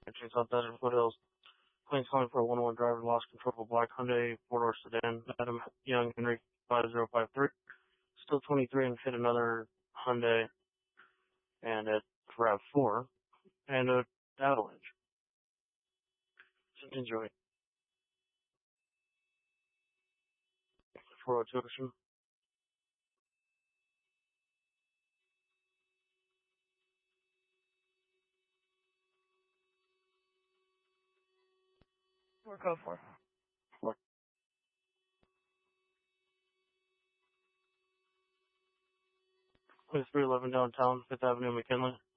Chase South Desert Foothills. Planes calling for a 1-1 driver, lost control of a black Hyundai 4-door sedan. Adam Young, Henry 5053. Still 23 and hit another Hyundai and at RAV4 and a avalanche. Enjoy. 402 action. We're code 4. 311 downtown, 5th Avenue, McKinley.